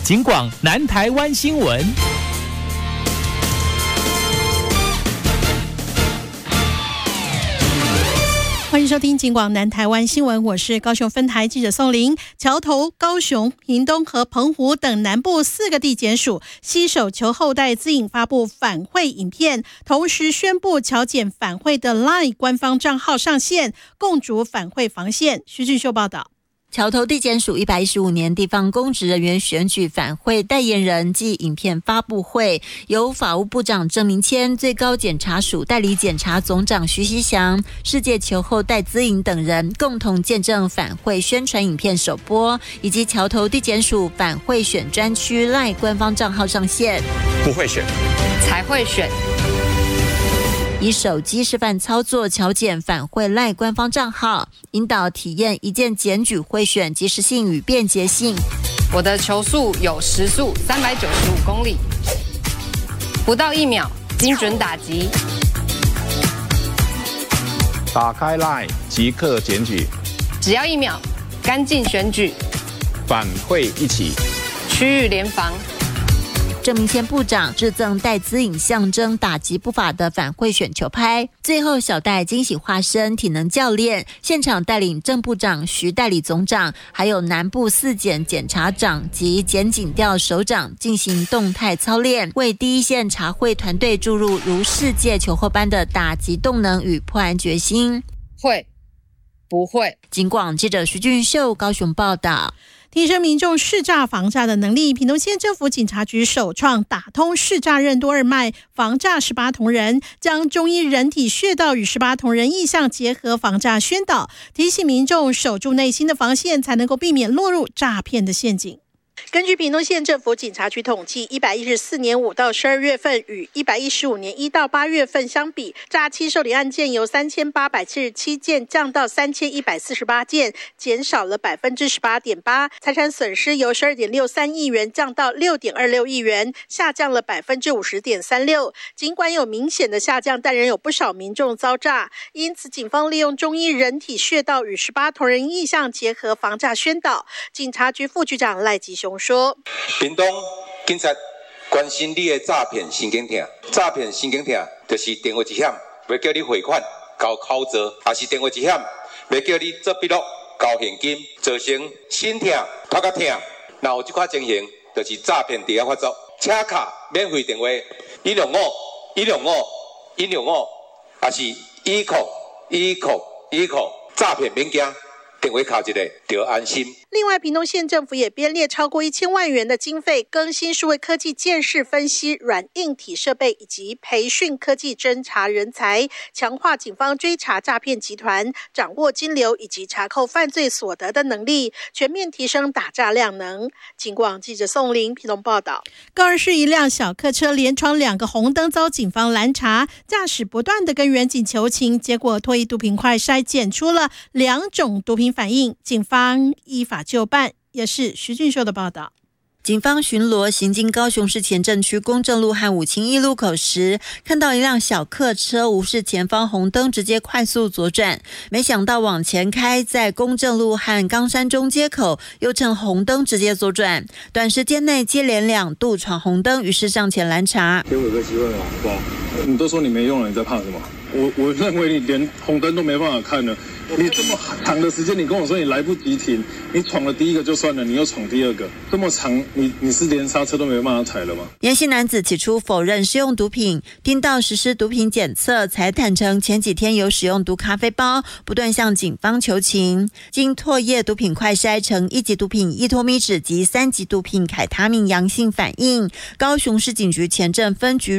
警广南台湾新闻。 欢迎收听警广南台湾新闻，我是高雄分台记者宋玲。桥头、高雄、屏东和澎湖等南部4个地检署携手求后代资颖发布反贿影片，同时宣布侨检反贿的 LINE 官方账号上线，共筑反贿防线。徐俊秀报道。 桥头地检署115年地方公职人员选举反贿代言人暨影片发布会，由法务部长郑明谦、最高检察署代理检察总长徐熙祥、世界求后代资颖等人共同见证反贿宣传影片首播，以及桥头地检署反贿选专区 LINE 官方账号上线。 不会选， 才会选。 以手机示范操作侨检反贿 LINE 官方账号，引导体验一键检举贿选及时性与便捷性。 我的球速有时速395公里，不到1秒，精准打击。 打开 LINE 即刻检举， 只要1秒，干净选举， 反贿一起， 区域联防。 郑明谦部长致赠戴资颖象征打击不法的反贿选球拍，最后小戴惊喜化身体能教练，现场带领郑部长、徐代理总长，还有南部4检检察长及检警调首长进行动态操练，为第一线查贿团队注入如世界球后般的打击动能与破案决心。 会不会？ 警广记者徐俊秀高雄报道。 提升民众识诈防诈的能力，屏东县政府警察局首创打通识诈任督二脉，防诈18铜人，将中医人体穴道与18铜人意象结合防诈宣导，提醒民众守住内心的防线，才能够避免落入诈骗的陷阱。根据屏东县政府警察局统计，114年5到12月份与115年1到8月份相比，诈欺受理案件由3877件降到3148件，减少了 18.8%， 财产损失由12.63亿元降到6.26亿元，下降了 50.36%。 尽管有明显的下降，但仍有不少民众遭诈，因此警方利用中医人体穴道与18铜人意象结合防诈宣导。警察局副局长赖吉雄说， 屏东警察关心你的诈骗神经痛，诈骗神经痛就是电话一响要叫你汇款交口座，也是电话一响要叫你做笔录交现金，造成心痛头壳痛。若有这款情形，就是诈骗第一发作。车卡免费电话165，也是1诈骗免惊。电话卡一个就安心。 另外，屏东县政府也编列超过1000万元的经费，更新数位科技鉴识分析软硬体设备，以及培训科技侦查人才，强化警方追查诈骗集团、掌握金流以及查扣犯罪所得的能力，全面提升打诈量能。警广记者宋玲屏东报道。高雄市一辆小客车连闯2个红灯，遭警方拦查，驾驶不断的跟员警求情，结果脱衣毒品快筛检出了2种毒品反应，警方依法就办。也是徐俊秀的报道。 警方巡逻行经高雄市前镇区公正路和武清一路口时，看到一辆小客车无视前方红灯，直接快速左转，没想到往前开，在公正路和冈山中街口又趁红灯直接左转，短时间内接连2度闯红灯，于是上前拦查。 给我有个机会嘛，好不好？你都说你没用了，你在怕什么？我认为你连红灯都没办法看了。你这么长的时间，你跟我说你来不及停，你闯了第一个就算了，你又闯第二个，这么长，你是连刹车都没办法踩了吗？ 严姓男子起初否认使用毒品，听到实施毒品检测，才坦承前几天有使用毒咖啡包，不断向警方求情。经唾液毒品快筛呈1级毒品依托咪酯及3级毒品凯他命阳性反应，高雄市警局前镇分局